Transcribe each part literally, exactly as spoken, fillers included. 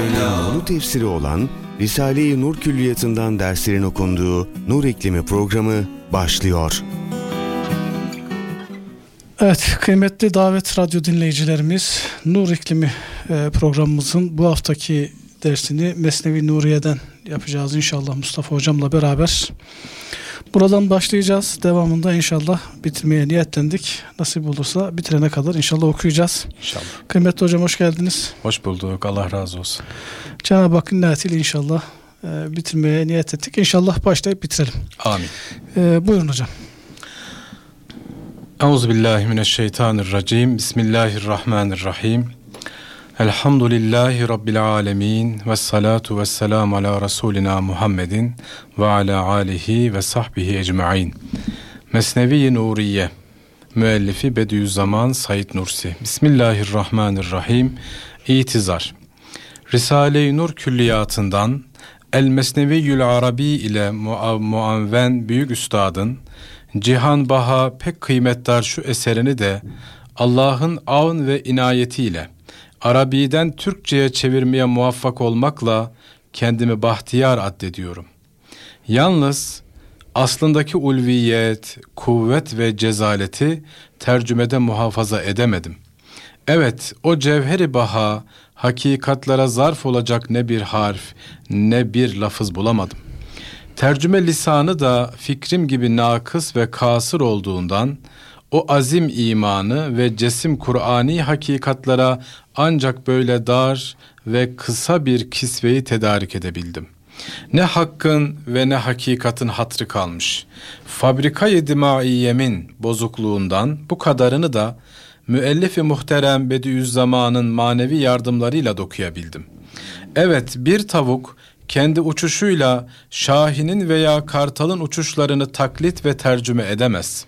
Konu tefsiri olan Risale-i Nur Külliyatı'ndan derslerin okunduğu Nur İklimi programı başlıyor. Evet, kıymetli Davet Radyo dinleyicilerimiz, Nur İklimi e, programımızın bu haftaki dersini Mesnevi Nuriye'den yapacağız inşallah Mustafa Hocam'la beraber. Buradan başlayacağız. Devamında inşallah bitirmeye niyetlendik. Nasip olursa bitirene kadar inşallah okuyacağız. İnşallah. Kıymetli hocam hoş geldiniz. Hoş bulduk. Allah razı olsun. Cenab-ı Hakk'ın niyetiyle inşallah e, bitirmeye niyet ettik. İnşallah başlayıp bitirelim. Amin. E, buyurun hocam. Euzubillahimineşşeytanirracim. Bismillahirrahmanirrahim. Elhamdülillahi Rabbil alemin. Vessalatu vesselamu ala Resulina Muhammedin ve ala alihi ve sahbihi ecma'in. Mesnevi Nuriye. Müellifi Bediüzzaman Said Nursi. Bismillahirrahmanirrahim. İtizar. Risale-i Nur Külliyatından El Mesneviyyül Arabi ile muavven büyük üstadın Cihan Baha pek kıymetdar şu eserini de Allah'ın avn ve inayetiyle Arabi'den Türkçe'ye çevirmeye muvaffak olmakla kendimi bahtiyar addediyorum. Yalnız aslındaki ulviyet, kuvvet ve cezaleti tercümede muhafaza edemedim. Evet, o cevheri baha, hakikatlara zarf olacak ne bir harf, ne bir lafız bulamadım. Tercüme lisanı da fikrim gibi nakıs ve kasır olduğundan, o azim imanı ve cesim Kur'ani hakikatlara ancak böyle dar ve kısa bir kisveyi tedarik edebildim. Ne hakkın ve ne hakikatin hatrı kalmış. Fabrika-i dimaiyemin bozukluğundan bu kadarını da müellif-i muhterem Bediüzzaman'ın manevi yardımlarıyla dokuyabildim. Evet, bir tavuk kendi uçuşuyla şahinin veya kartalın uçuşlarını taklit ve tercüme edemez.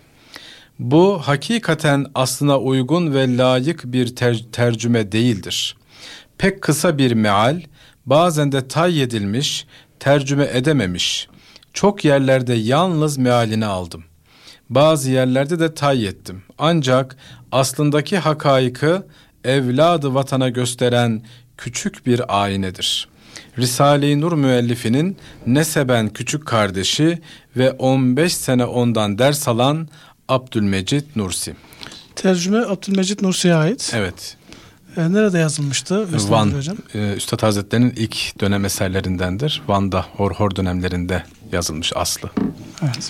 Bu hakikaten aslına uygun ve layık bir ter- tercüme değildir. Pek kısa bir meal, bazen de tay edilmiş, tercüme edememiş. Çok yerlerde yalnız mealini aldım. Bazı yerlerde de tay ettim. Ancak aslındaki hakaiki evladı vatana gösteren küçük bir aynedir. Risale-i Nur müellifinin neseben küçük kardeşi ve on beş sene ondan ders alan Abdülmecid Nursi. Tercüme Abdülmecid Nursi'ye ait. Evet. E, nerede yazılmıştı? Van. E, Üstad Hazretleri'nin ilk dönem eserlerindendir. Van'da hor hor dönemlerinde yazılmış aslı. Evet.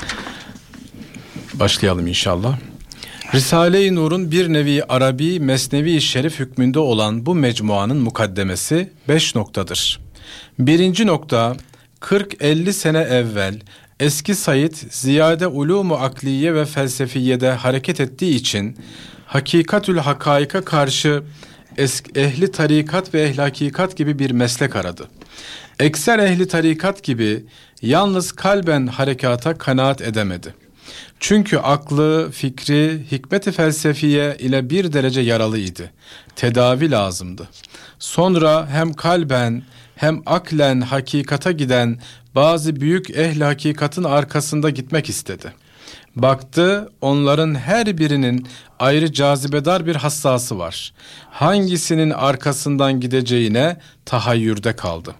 Başlayalım inşallah. Risale-i Nur'un bir nevi Arabi Mesnevi Şerif hükmünde olan bu mecmuanın mukaddemesi beş noktadır. Birinci nokta, kırk elli sene evvel eski Said ziyade ulûmu akliye ve felsefiyede hareket ettiği için hakikatül hakaika karşı eski ehli tarikat ve ehli hakikat gibi bir meslek aradı. Ekser ehli tarikat gibi yalnız kalben harekata kanaat edemedi. Çünkü aklı, fikri, hikmet-i felsefiye ile bir derece yaralıydı. Tedavi lazımdı. Sonra hem kalben hem aklen hakikata giden bazı büyük ehli hakikatın arkasında gitmek istedi. Baktı, onların her birinin ayrı cazibedar bir hassası var. Hangisinin arkasından gideceğine tahayyürde kaldı.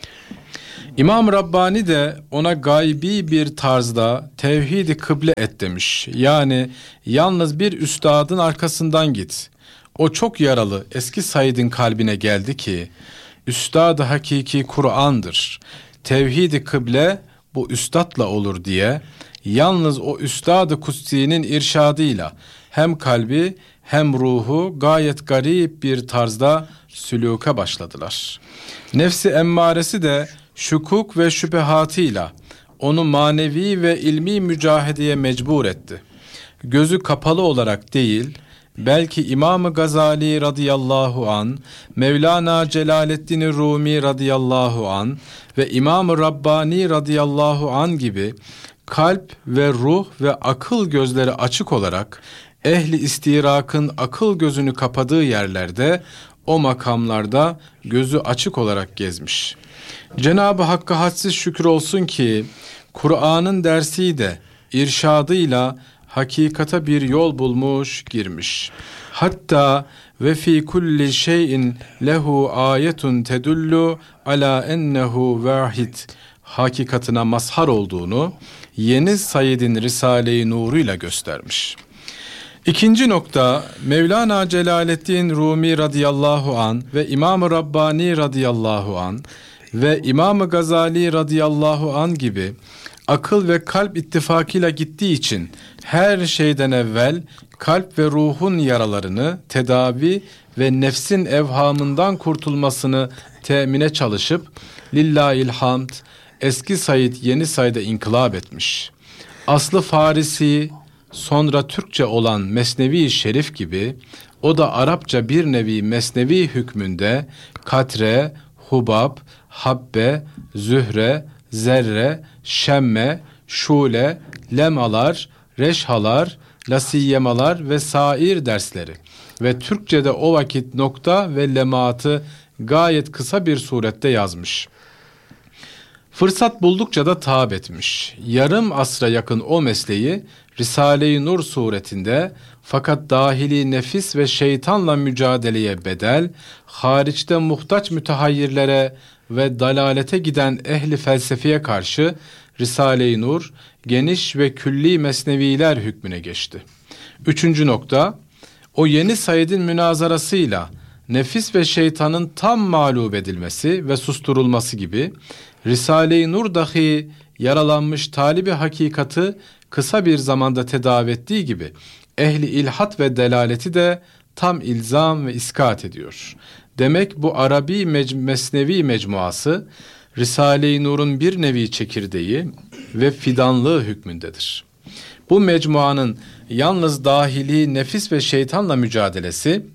İmam Rabbani de ona gaybi bir tarzda tevhid-i kıble et demiş. Yani yalnız bir üstadın arkasından git. O çok yaralı eski Said'in kalbine geldi ki üstad-ı hakiki Kur'an'dır. Tevhid-i kıble bu üstadla olur diye yalnız o üstad-ı kutsi'nin irşadıyla hem kalbi hem ruhu gayet garip bir tarzda sülûka başladılar. Nefsi emmaresi de şukuk ve şüphehatıyla onu manevi ve ilmi mücahedeye mecbur etti. Gözü kapalı olarak değil, belki İmam-ı Gazali radıyallahu an, Mevlana Celaleddin Rumi radıyallahu an ve İmam-ı Rabbani radıyallahu an gibi kalp ve ruh ve akıl gözleri açık olarak ehli istirakın akıl gözünü kapadığı yerlerde o makamlarda gözü açık olarak gezmiş. Cenab-ı Hakk'a hadsiz şükür olsun ki Kur'an'ın dersiyle, irşadıyla hakikata bir yol bulmuş, girmiş. Hatta ve fi kulli şeyin lehu ayetun tedullu ala ennehu vahid hakikatına mazhar olduğunu Yeni Said'in Risale-i Nur'uyla göstermiş. İkinci nokta, Mevlana Celaleddin Rumi radıyallahu an ve İmam-ı Rabbani radıyallahu an ve İmam-ı Gazali radıyallahu an gibi akıl ve kalp ittifakıyla gittiği için her şeyden evvel kalp ve ruhun yaralarını tedavi ve nefsin evhamından kurtulmasını temine çalışıp lillahil hamd eski Said Yeni Said'e inkılap etmiş. Aslı Farisi sonra Türkçe olan Mesnevi Şerif gibi o da Arapça bir nevi mesnevi hükmünde katre, hubab, habbe, zühre, zerre, şemme, şule, lemalar, reşhalar, lasiyemalar ve sair dersleri ve Türkçe'de o vakit nokta ve lemaatı gayet kısa bir surette yazmış. Fırsat buldukça da taab etmiş. Yarım asra yakın o mesleği Risale-i Nur suretinde fakat dahili nefis ve şeytanla mücadeleye bedel, hariçte muhtaç mütehayyirlere ve dalalete giden ehli felsefeye karşı Risale-i Nur geniş ve külli mesneviler hükmüne geçti. Üçüncü nokta, o Yeni Said'in münazarasıyla nefis ve şeytanın tam mağlup edilmesi ve susturulması gibi Risale-i Nur dahi yaralanmış talibi hakikati kısa bir zamanda tedavi ettiği gibi ehli ilhat ve delaleti de tam ilzam ve iskat ediyor. Demek bu Arabi mec- Mesnevi mecmuası Risale-i Nur'un bir nevi çekirdeği ve fidanlığı hükmündedir. Bu mecmuanın yalnız dahili nefis ve şeytanla mücadelesi,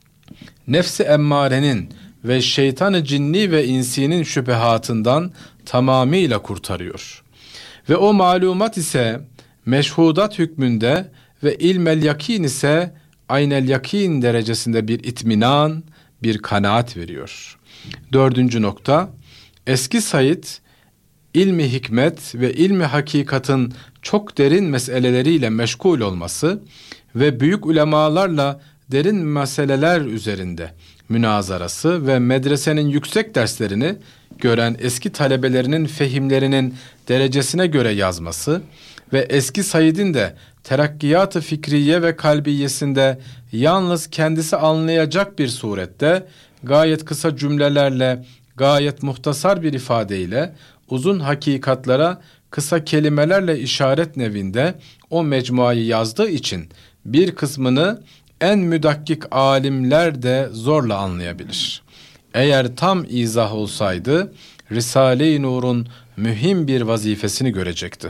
nefsi emmarenin ve şeytanı cinni ve insinin şüphehatından tamamıyla kurtarıyor. Ve o malumat ise meşhudat hükmünde ve ilmel yakin ise aynel yakin derecesinde bir itminan, bir kanaat veriyor. Dördüncü nokta, eski Said ilmi hikmet ve ilmi hakikatın çok derin meseleleriyle meşgul olması ve büyük ulemalarla derin meseleler üzerinde münazarası ve medresenin yüksek derslerini gören eski talebelerinin fehimlerinin derecesine göre yazması ve eski Said'in de terakkiyat-ı fikriye ve kalbiyesinde yalnız kendisi anlayacak bir surette gayet kısa cümlelerle, gayet muhtasar bir ifadeyle uzun hakikatlara kısa kelimelerle işaret nevinde o mecmuayı yazdığı için bir kısmını en müdakkik alimler de zorla anlayabilir. Eğer tam izah olsaydı Risale-i Nur'un mühim bir vazifesini görecekti.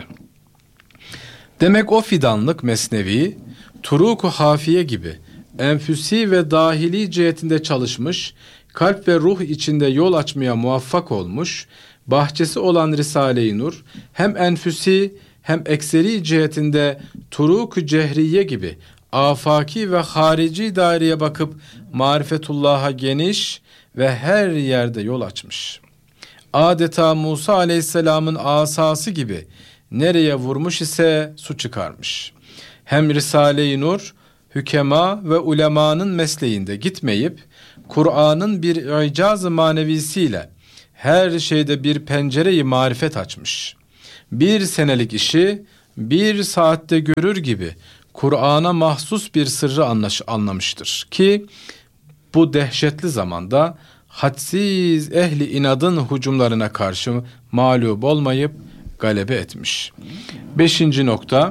Demek o fidanlık mesnevi, Turuk-u Hafiye gibi enfüsi ve dahili cihetinde çalışmış, kalp ve ruh içinde yol açmaya muvaffak olmuş, bahçesi olan Risale-i Nur hem enfüsi hem ekseri cihetinde Turuk-u Cehriye gibi afaki ve harici daireye bakıp marifetullah'a geniş ve her yerde yol açmış. Adeta Musa aleyhisselamın asası gibi nereye vurmuş ise su çıkarmış. Hem Risale-i Nur hükema ve ulemanın mesleğinde gitmeyip Kur'an'ın bir icaz-ı manevisiyle her şeyde bir pencere-i marifet açmış. Bir senelik işi bir saatte görür gibi Kur'an'a mahsus bir sırrı anlaş, anlamıştır ki bu dehşetli zamanda hadsiz ehli inadın hücumlarına karşı mağlup olmayıp galebe etmiş. Beşinci nokta,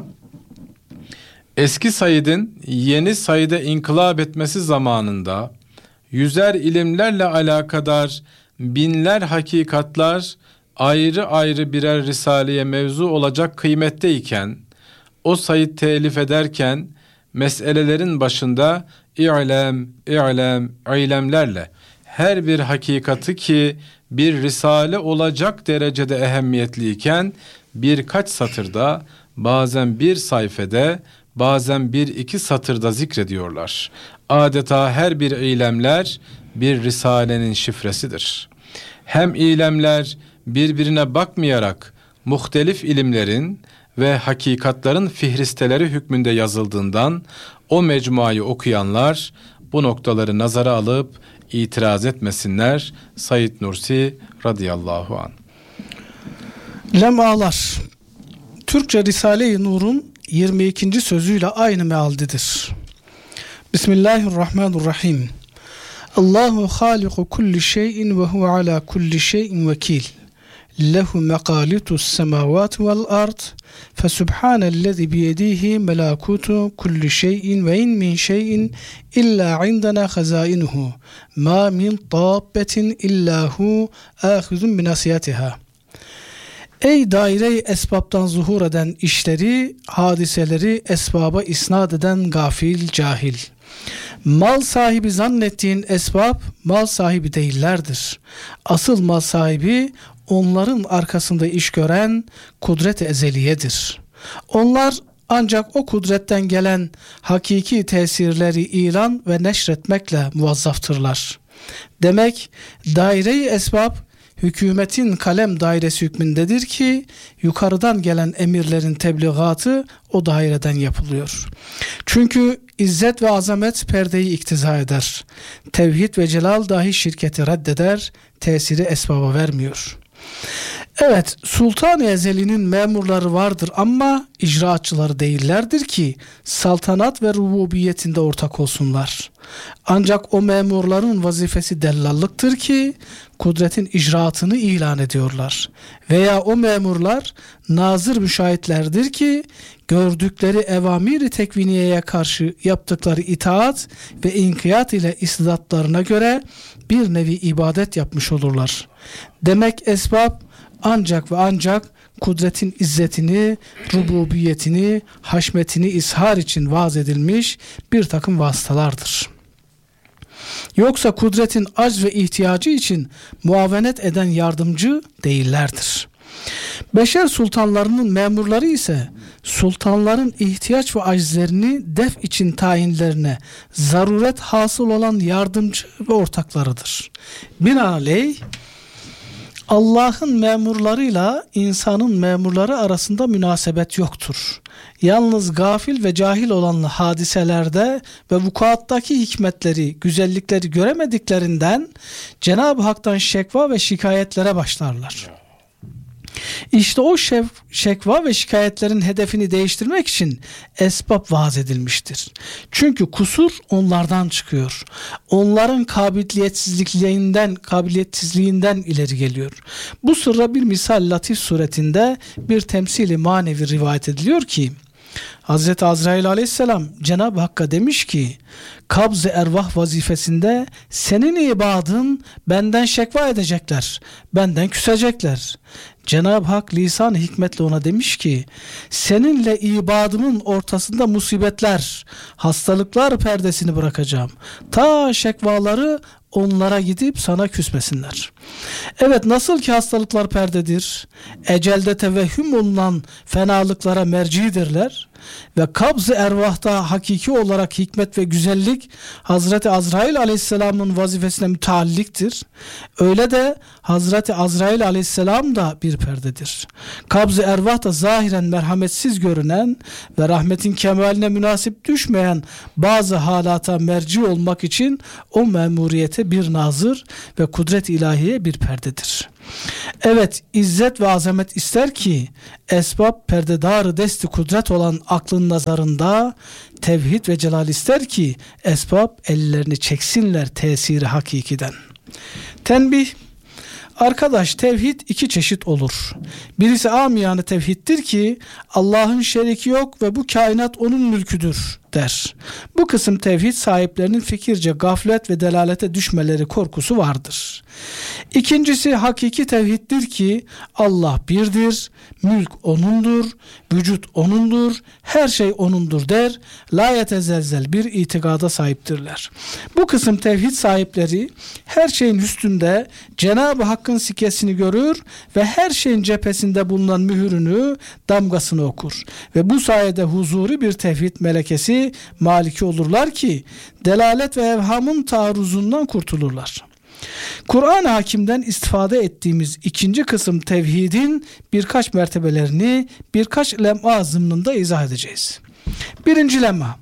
eski Said'in Yeni Said'e inkılap etmesi zamanında yüzer ilimlerle alakadar binler hakikatlar ayrı ayrı birer risaleye mevzu olacak kıymetteyken o Said telif ederken meselelerin başında i'lem, i'lem, i'lemlerle her bir hakikati ki bir risale olacak derecede ehemmiyetliyken birkaç satırda, bazen bir sayfede, bazen bir iki satırda zikrediyorlar. Adeta her bir eylemler bir risalenin şifresidir. Hem eylemler birbirine bakmayarak muhtelif ilimlerin ve hakikatların fihristeleri hükmünde yazıldığından o mecmuayı okuyanlar bu noktaları nazara alıp itiraz etmesinler. Said Nursi radıyallahu anh. Lemalar Türkçe Risale-i Nur'un yirmi ikinci sözüyle aynı mealdedir. Bismillahirrahmanirrahim. Allahu haliku kulli şeyin ve huve ala kulli şeyin vekil. Lehu mekalitus semavati vel ard. Fesubhanellezi biyedihi melakutu kulli şeyin ve in min şeyin illa indena hazainuhu. Ma min tabbetin illahu ahizun binasiyatiha. Ey daire-i esbabtan zuhur eden işleri, hadiseleri esbaba isnat eden gafil, cahil. Mal sahibi zannettiğin esbab mal sahibi değillerdir. Asıl mal sahibi onların arkasında iş gören kudret-i ezeliyedir. Onlar ancak o kudretten gelen hakiki tesirleri ilan ve neşretmekle muvazzaftırlar. Demek daire-i esbab hükümetin kalem dairesi hükmündedir ki yukarıdan gelen emirlerin tebliğatı o daireden yapılıyor. Çünkü izzet ve azamet perdeyi iktiza eder. Tevhid ve celal dahi şirketi reddeder, tesiri esbaba vermiyor. Evet, Sultan-ı Ezeli'nin memurları vardır ama icraatçıları değillerdir ki saltanat ve rububiyetinde ortak olsunlar. Ancak o memurların vazifesi dellallıktır ki kudretin icraatını ilan ediyorlar. Veya o memurlar nazır müşahitlerdir ki gördükleri evamir-i tekviniyeye karşı yaptıkları itaat ve inkiyat ile istidatlarına göre bir nevi ibadet yapmış olurlar. Demek esbab ancak ve ancak kudretin izzetini, rububiyetini, haşmetini ishar için vaaz edilmiş bir takım vasıtalardır. Yoksa kudretin acz ve ihtiyacı için muavenet eden yardımcı değillerdir. Beşer sultanlarının memurları ise sultanların ihtiyaç ve acizlerini def için tayinlerine zaruret hasıl olan yardımcı ve ortaklarıdır. Binaenaleyh Allah'ın memurlarıyla insanın memurları arasında münasebet yoktur. Yalnız gafil ve cahil olan hadiselerde ve vukuattaki hikmetleri, güzellikleri göremediklerinden Cenab-ı Hak'tan şekva ve şikayetlere başlarlar. İşte o şev, şekva ve şikayetlerin hedefini değiştirmek için esbab vaaz edilmiştir. Çünkü kusur onlardan çıkıyor. Onların kabiliyetsizliğinden, kabiliyetsizliğinden ileri geliyor. Bu sırra bir misal latif suretinde bir temsili manevi rivayet ediliyor ki Hazreti Azrail aleyhisselam Cenab-ı Hakk'a demiş ki kabz-ı ervah vazifesinde senin ibadın benden şekva edecekler, benden küsecekler. Cenab-ı Hak lisan-ı hikmetle ona demiş ki seninle ibadımın ortasında musibetler, hastalıklar perdesini bırakacağım. Ta şekvaları onlara gidip sana küsmesinler. Evet, nasıl ki hastalıklar perdedir, ecelde tevehhüm olunan fenalıklara mercidirler ve kabz-ı ervahta hakiki olarak hikmet ve güzellik Hazreti Azrail aleyhisselamın vazifesine mütealliktir. Öyle de Hazreti Azrail aleyhisselam da bir perdedir. Kabz-ı ervah da zahiren merhametsiz görünen ve rahmetin kemaline münasip düşmeyen bazı halata merci olmak için o memuriyete bir nazır ve kudret ilahiye bir perdedir. Evet, izzet ve azamet ister ki esbab perdedarı desti kudret olan aklın nazarında, tevhid ve celal ister ki esbab ellerini çeksinler tesiri hakikiden. Tenbih: arkadaş, tevhid iki çeşit olur. Birisi amiyane tevhiddir ki Allah'ın şeriki yok ve bu kainat onun mülküdür der. Bu kısım tevhid sahiplerinin fikirce gaflet ve delalete düşmeleri korkusu vardır. İkincisi hakiki tevhiddir ki Allah birdir, mülk O'nundur, vücut O'nundur, her şey O'nundur der, la yetezelzel bir itikada sahiptirler. Bu kısım tevhid sahipleri her şeyin üstünde Cenab-ı Hakk'ın sikesini görür ve her şeyin cephesinde bulunan mühürünü, damgasını okur. Ve bu sayede huzuri bir tevhid melekesi maliki olurlar ki delalet ve evhamın taarruzundan kurtulurlar. Kur'an-ı Hakim'den istifade ettiğimiz ikinci kısım tevhidin birkaç mertebelerini birkaç lem'a zımnında izah edeceğiz. Birinci lem'a.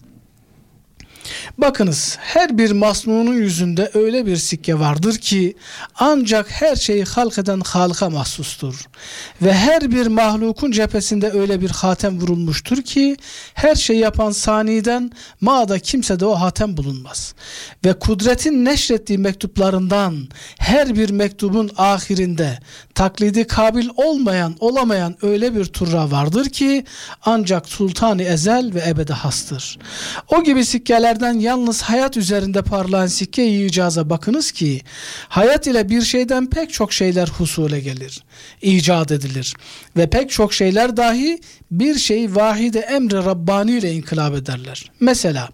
Bakınız, her bir masnunun yüzünde öyle bir sikke vardır ki ancak her şeyi halk eden Halık'a mahsustur. Ve her bir mahlukun cephesinde öyle bir hatem vurulmuştur ki her şeyi yapan saniden ma'da kimsede o hatem bulunmaz. Ve kudretin neşrettiği mektuplarından her bir mektubun ahirinde taklidi kabil olmayan olamayan öyle bir turra vardır ki ancak Sultan-ı Ezel ve ebede hastır. O gibi sikkelerden yalnız hayat üzerinde parlayan sikke-i icaza bakınız ki hayat ile bir şeyden pek çok şeyler husule gelir, icat edilir ve pek çok şeyler dahi bir şeyi vahide emri Rabbani ile inkılap ederler. Mesela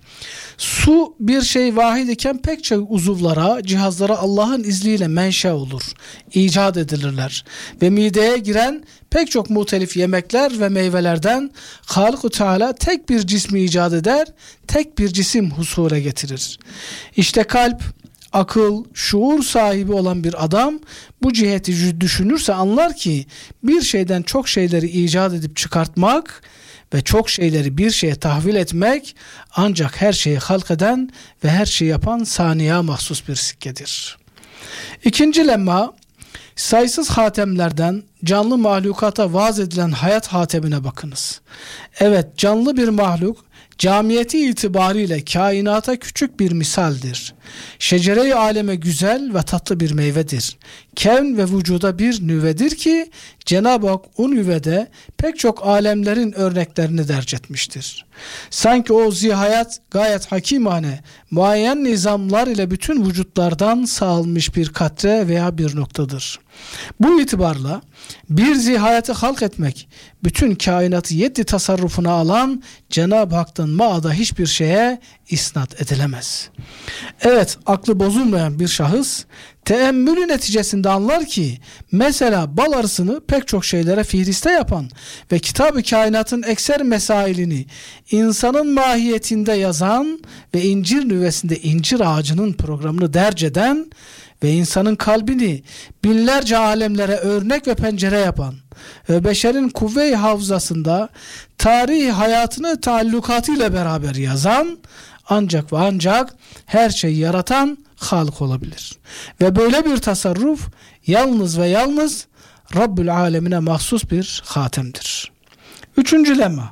su bir şey vahid iken pek çok uzuvlara, cihazlara Allah'ın izniyle menşe olur, icat edilirler ve mideye giren pek çok muhtelif yemekler ve meyvelerden Halık-ı Teala tek bir cismi icat eder, tek bir cisim husule getirir. İşte kalp, akıl, şuur sahibi olan bir adam bu ciheti düşünürse anlar ki bir şeyden çok şeyleri icat edip çıkartmak ve çok şeyleri bir şeye tahvil etmek ancak her şeyi halk eden ve her şeyi yapan saniye mahsus bir sikkedir. İkinci lemma, sayısız hatemlerden canlı mahlukata vaaz edilen hayat hatemine bakınız. Evet, canlı bir mahluk camiyeti itibariyle kainata küçük bir misaldir. Şecere-i aleme güzel ve tatlı bir meyvedir. Kevn ve vücuda bir nüvedir ki Cenab-ı Hak o nüvede pek çok alemlerin örneklerini derc etmiştir. Sanki o zihayat gayet hakimane, muayyen nizamlar ile bütün vücutlardan sağılmış bir katre veya bir noktadır. Bu itibarla bir zihayatı halk etmek, bütün kainatı yedi tasarrufuna alan Cenab-ı Hak'tan maada hiçbir şeye isnat edilemez. Evet, aklı bozulmayan bir şahıs teemmülü neticesinde anlar ki mesela bal arısını pek çok şeylere fihriste yapan ve kitab-ı kainatın ekser mesailini insanın mahiyetinde yazan ve incir nüvesinde incir ağacının programını derc eden ve insanın kalbini binlerce alemlere örnek ve pencere yapan ve beşerin kuvve-i hafızasında tarihi hayatını taallukatıyla beraber yazan ancak ve ancak her şeyi yaratan Halık olabilir. Ve böyle bir tasarruf yalnız ve yalnız Rabbül Alemine mahsus bir hatemdir. Üçüncü lemma.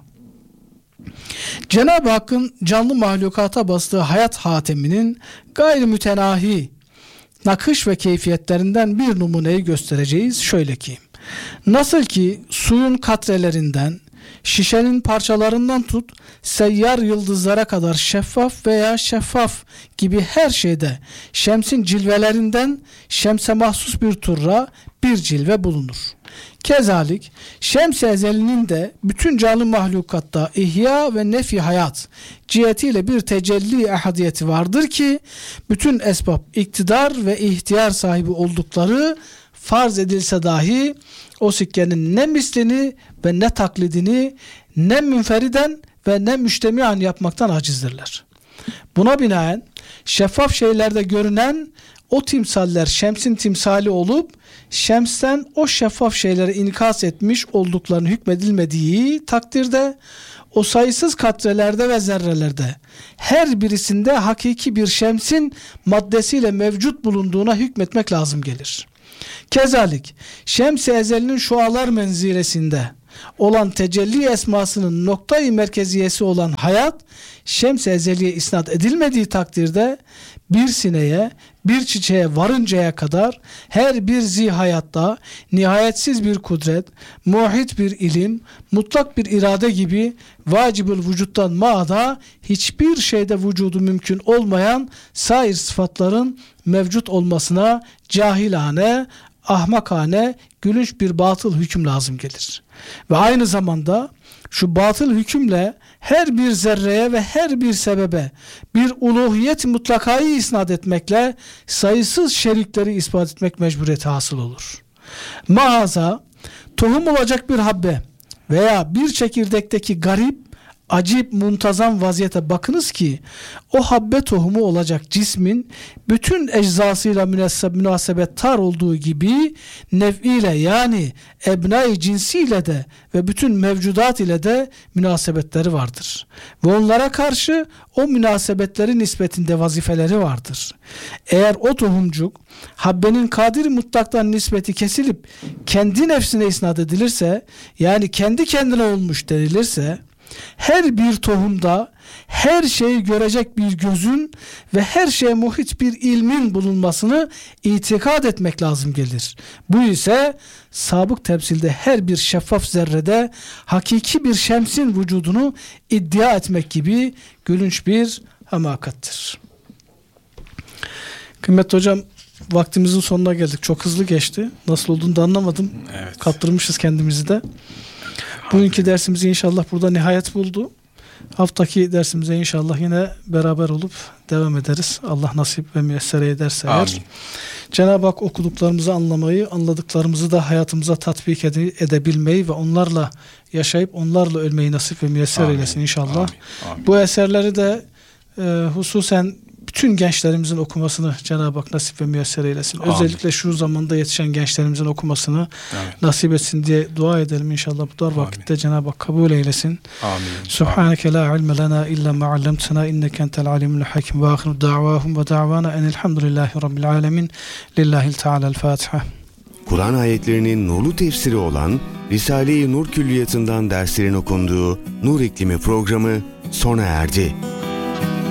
Cenab-ı Hakk'ın canlı mahlukata bastığı hayat hateminin gayrimütenahi nakış ve keyfiyetlerinden bir numuneyi göstereceğiz. Şöyle ki, nasıl ki suyun katrelerinden, şişenin parçalarından tut, seyyar yıldızlara kadar şeffaf veya şeffaf gibi her şeyde şemsin cilvelerinden şemse mahsus bir turra bir cilve bulunur. Kezalik Şems-i Ezeli'nin de bütün canlı mahlukatta ihya ve nefi hayat cihetiyle bir tecelli ehadiyeti vardır ki bütün esbab iktidar ve ihtiyar sahibi oldukları farz edilse dahi o sikkenin ne mislini ve ne taklidini ne münferiden ve ne müştemian yapmaktan acizdirler. Buna binaen şeffaf şeylerde görünen o timsaller şemsin timsali olup şemsten o şeffaf şeylere inikas etmiş olduklarını hükmedilmediği takdirde o sayısız katrelerde ve zerrelerde her birisinde hakiki bir şemsin maddesiyle mevcut bulunduğuna hükmetmek lazım gelir. Kezalik Şems-i Ezeli'nin şualar menzilesinde olan tecelli esmasının noktayı merkeziyesi olan hayat Şems-i Ezeli'ye isnat edilmediği takdirde bir sineye, bir çiçeğe varıncaya kadar her bir zihayatta nihayetsiz bir kudret, muhit bir ilim, mutlak bir irade gibi vacibül vücuttan maada hiçbir şeyde vücudu mümkün olmayan sair sıfatların mevcut olmasına cahilane, ahmakane, gülünç bir batıl hüküm lazım gelir. Ve aynı zamanda şu batıl hükümle her bir zerreye ve her bir sebebe bir uluhiyet mutlakayı isnat etmekle sayısız şerikleri ispat etmek mecburiyeti hasıl olur. Maaza tohum olacak bir habbe veya bir çekirdekteki garip acayip muntazam vaziyete bakınız ki o habbe tohumu olacak cismin bütün eczasıyla münasebettar olduğu gibi nev'iyle yani ebnai cinsiyle de ve bütün mevcudat ile de münasebetleri vardır. Ve onlara karşı o münasebetleri nispetinde vazifeleri vardır. Eğer o tohumcuk habbenin kadir mutlaktan nispeti kesilip kendi nefsine isnat edilirse, yani kendi kendine olmuş denilirse, her bir tohumda her şeyi görecek bir gözün ve her şeye muhit bir ilmin bulunmasını itikad etmek lazım gelir. Bu ise sabık temsilde her bir şeffaf zerrede hakiki bir şemsin vücudunu iddia etmek gibi gülünç bir hamakattir. Kıymetli hocam, vaktimizin sonuna geldik. Çok hızlı geçti. Nasıl olduğunu da anlamadım. Evet. Kaptırmışız kendimizi de. Bugünkü dersimiz inşallah burada nihayet buldu. Haftaki dersimize inşallah yine beraber olup devam ederiz. Allah nasip ve müyesser ederse eğer. Amin. Cenab-ı Hak okuduklarımızı anlamayı, anladıklarımızı da hayatımıza tatbik ede- edebilmeyi ve onlarla yaşayıp onlarla ölmeyi nasip ve müyesser Amin. eylesin inşallah. Amin. Amin. Bu eserleri de e, hususen bütün gençlerimizin okumasını Cenab-ı Hak nasip ve müyesser eylesin. Amin. Özellikle şu zamanda yetişen gençlerimizin okumasını Evet. nasip etsin diye dua edelim inşallah. Bu dar Amin. vakitte Cenab-ı Hak kabul eylesin. Amin. Subhaneke la ilme lena illa ma allamtena inneke entel alimul hakim ve ahiru da'vahum ve da'vana enelhamdülillahi rabbil alemin. Lillahi'l Teala'l Fatiha. Kur'an ayetlerinin nurlu tefsiri olan Risale-i Nur Külliyatı'ndan derslerin okunduğu Nur İklimi programı sona erdi.